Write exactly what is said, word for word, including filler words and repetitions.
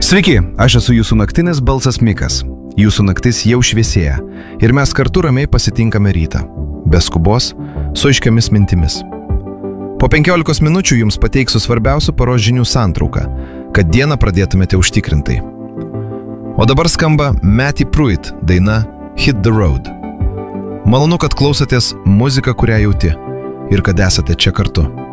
Sveiki, aš esu jūsų naktinis balsas Mikas. Jūsų naktis jau šviesėja ir mes kartu ramiai pasitinkame rytą, be skubos, su aiškiamis mintimis. Po penkiolikos minučių jums pateiksiu svarbiausių paros žinių santrauką, kad dieną pradėtumėte užtikrintai. O dabar skamba Matty Pruitt daina Hit the Road. Malonu, kad klausotės muziką, kurią jauti ir kad esate čia kartu.